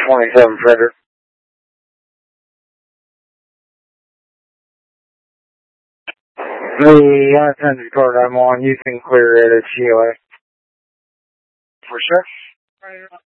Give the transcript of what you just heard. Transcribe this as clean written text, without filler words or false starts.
27 Frederick. The unattended card I'm on, you can clear it at COA. For sure.